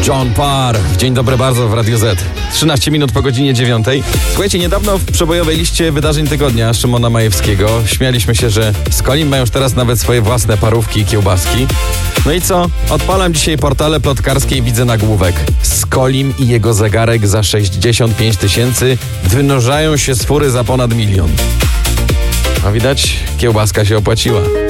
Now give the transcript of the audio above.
John Parr. Dzień dobry bardzo w Radiu Z. 13 minut po godzinie 9. Słuchajcie, niedawno w przebojowej liście wydarzeń tygodnia Szymona Majewskiego śmialiśmy się, że Skolim ma już teraz nawet swoje własne parówki i kiełbaski. No i co? Odpalam dzisiaj portale plotkarskie i widzę nagłówek. Skolim i jego zegarek za 65 000 wynurzają się z fury za ponad 1 000 000. A widać, kiełbaska się opłaciła.